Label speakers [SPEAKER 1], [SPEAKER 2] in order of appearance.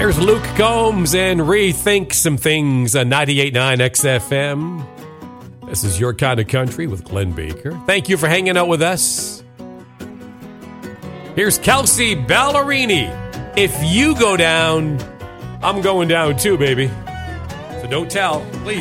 [SPEAKER 1] There's Luke Combs and Rethink Some Things on 98.9 XFM. This is Your Kind of Country with Glenn Baker. Thank you for hanging out with us. Here's Kelsey Ballerini. If you go down, I'm going down too, baby. So don't tell, please.